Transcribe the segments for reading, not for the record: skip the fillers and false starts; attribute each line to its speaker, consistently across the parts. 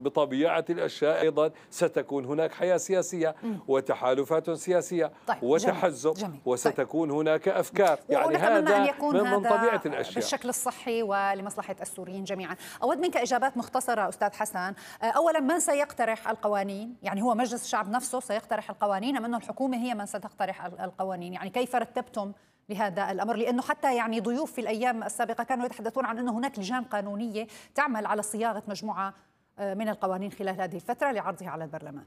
Speaker 1: بطبيعة الأشياء أيضا ستكون هناك حياة سياسية وتحالفات سياسية
Speaker 2: طيب
Speaker 1: وتحزب
Speaker 2: جميل.
Speaker 1: وستكون هناك أفكار، يعني
Speaker 2: ونتمنى أن
Speaker 1: هذا
Speaker 2: يكون
Speaker 1: من
Speaker 2: هذا
Speaker 1: طبيعة الأشياء
Speaker 2: بالشكل الصحي ولمصلحة السوريين جميعا. أود منك إجابات مختصرة أستاذ حسن. أولا، من سيقترح القوانين؟ يعني هو مجلس الشعب نفسه سيقترح القوانين أم أنه الحكومة هي من ستقترح القوانين؟ يعني كيف رتبتم لهذا الأمر؟ لأنه حتى يعني ضيوف في الأيام السابقة كانوا يتحدثون عن أنه هناك لجان قانونية تعمل على صياغة مجموعة من القوانين خلال هذه الفترة لعرضها على البرلمان.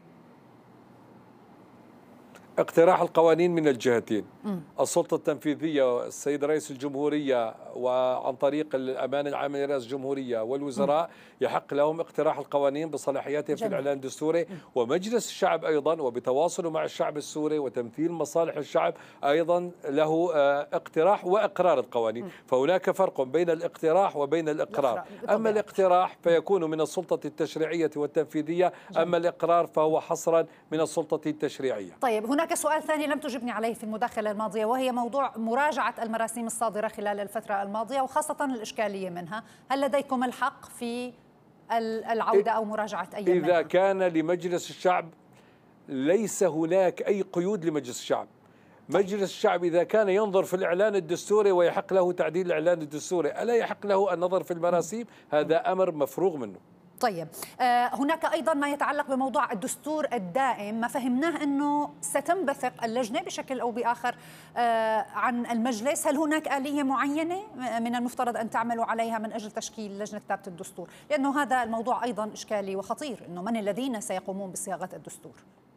Speaker 1: اقتراح القوانين من الجهتين، السلطة التنفيذية السيد رئيس الجمهورية وعن طريق الأمانة العامة لرئاسة الجمهورية والوزراء يحق لهم اقتراح القوانين بصلاحياتهم في الإعلان الدستوري، ومجلس الشعب أيضا وبتواصله مع الشعب السوري وتمثيل مصالح الشعب أيضا له اقتراح وإقرار القوانين. فهناك فرق بين الاقتراح وبين الإقرار. أما الاقتراح فيكون من السلطة التشريعية والتنفيذية، أما الإقرار فهو حصرا من السلطة التشريعية.
Speaker 2: طيب، هناك سؤال ثاني لم تجبني عليه في المداخلة الماضية، وهي موضوع مراجعة المراسيم الصادرة خلال الفترة الماضية وخاصة الإشكالية منها. هل لديكم الحق في العودة أو مراجعة أي منها؟
Speaker 1: إذا كان لمجلس الشعب ليس هناك أي قيود لمجلس الشعب. مجلس الشعب إذا كان ينظر في الإعلان الدستوري ويحق له تعديل الإعلان الدستوري، ألا يحق له النظر في المراسيم؟ هذا أمر مفروغ منه.
Speaker 2: طيب، هناك أيضا ما يتعلق بموضوع الدستور الدائم. ما فهمناه أنه ستنبثق اللجنة بشكل أو بآخر عن المجلس. هل هناك آلية معينة من المفترض أن تعملوا عليها من أجل تشكيل لجنة كتابة الدستور؟ لأنه هذا الموضوع أيضا إشكالي وخطير، أنه من الذين سيقومون بصياغة الدستور؟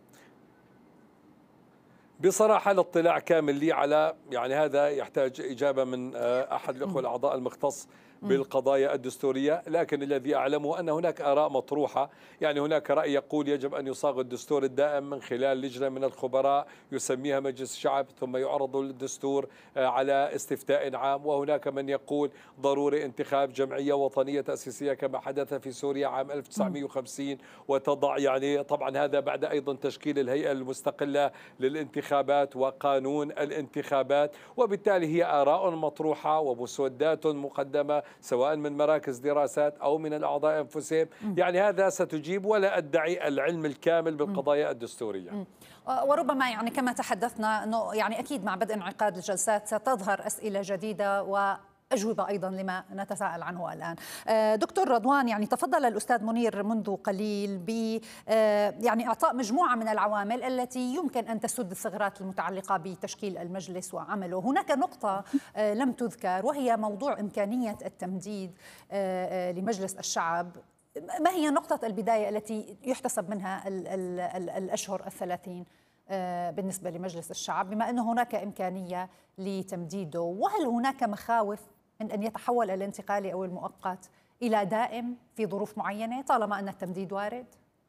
Speaker 1: بصراحة الاطلاع كامل لي على يعني هذا يحتاج إجابة من أحد الأخوة الأعضاء المختص بالقضايا الدستورية، لكن الذي أعلمه أن هناك آراء مطروحة. يعني هناك رأي يقول يجب أن يصاغ الدستور الدائم من خلال لجنة من الخبراء يسميها مجلس الشعب، ثم يعرض الدستور على استفتاء عام. وهناك من يقول ضروري انتخاب جمعية وطنية تأسيسية كما حدث في سوريا عام 1950 وتضع يعني طبعا هذا بعد أيضا تشكيل الهيئة المستقلة للانتخابات وقانون الانتخابات. وبالتالي هي آراء مطروحة ومسودات مقدمة سواء من مراكز دراسات أو من الأعضاء أنفسهم. يعني هذا ستجيب، ولا أدعي العلم الكامل بالقضايا الدستورية.
Speaker 2: وربما يعني كما تحدثنا أنه يعني أكيد مع بدء انعقاد الجلسات ستظهر أسئلة جديدة وأجوبة أيضا لما نتساءل عنه الآن. دكتور رضوان، يعني تفضل الأستاذ منير منذ قليل ب يعني إعطاء مجموعة من العوامل التي يمكن أن تسد الثغرات المتعلقة بتشكيل المجلس وعمله. هناك نقطة لم تذكر وهي موضوع إمكانية التمديد لمجلس الشعب. ما هي نقطة البداية التي يحتسب منها الأشهر الثلاثين بالنسبة لمجلس الشعب، بما أن هناك إمكانية لتمديده؟ وهل هناك مخاوف من أن يتحول الانتقالي أو المؤقت إلى دائم في ظروف معينة طالما أن التمديد وارد؟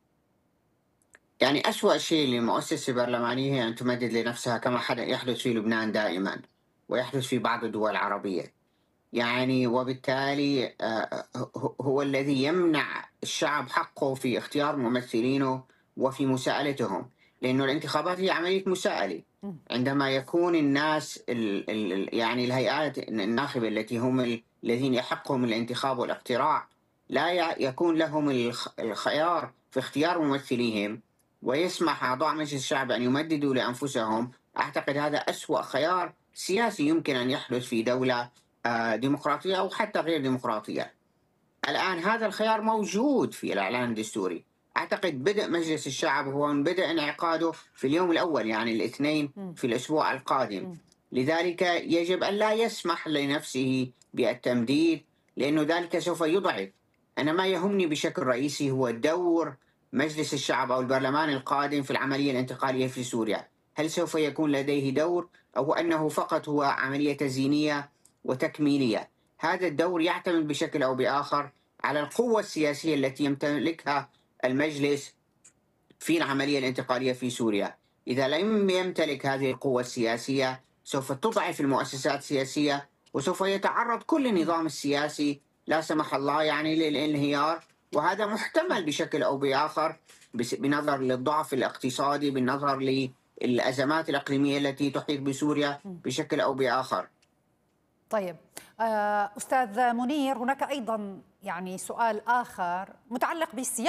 Speaker 3: يعني أسوأ شيء لمؤسسة برلمانية هي أن تمدد لنفسها كما يحدث في لبنان دائما ويحدث في بعض الدول العربية. يعني وبالتالي هو الذي يمنع الشعب حقه في اختيار ممثلينه وفي مساءلتهم، لأنه الانتخابات هي عملية مساءلة. عندما يكون الناس يعني الهيئات الناخبة التي هم الذين يحقهم الانتخاب والاقتراع لا يكون لهم الخيار في اختيار ممثليهم، ويسمح أعضاء مجلس الشعب أن يمددوا لأنفسهم، أعتقد هذا أسوأ خيار سياسي يمكن أن يحدث في دولة ديمقراطية أو حتى غير ديمقراطية. الآن هذا الخيار موجود في الإعلان الدستوري. أعتقد بدء مجلس الشعب هو من بدء انعقاده في اليوم الأول، يعني الاثنين في الأسبوع القادم. لذلك يجب أن لا يسمح لنفسه بالتمديد، لأنه ذلك سوف يضعف. أنا ما يهمني بشكل رئيسي هو دور مجلس الشعب أو البرلمان القادم في العملية الانتقالية في سوريا. هل سوف يكون لديه دور أو أنه فقط هو عملية تزيينية وتكميلية؟ هذا الدور يعتمد بشكل أو بآخر على القوة السياسية التي يمتلكها المجلس في العملية الانتقالية في سوريا. إذا لم يمتلك هذه القوة السياسية سوف تضعف المؤسسات السياسية، وسوف يتعرض كل النظام السياسي لا سمح الله يعني للانهيار. وهذا محتمل بشكل أو بآخر بنظر للضعف الاقتصادي، بالنظر للأزمات الإقليمية التي تحيط بسوريا بشكل أو بآخر.
Speaker 2: طيب أستاذ منير، هناك أيضا يعني سؤال آخر متعلق بالسياق